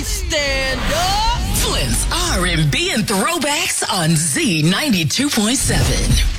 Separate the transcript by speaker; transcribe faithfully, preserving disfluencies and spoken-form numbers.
Speaker 1: stand up.
Speaker 2: Flint's R and B and throwbacks on Z ninety-two point seven.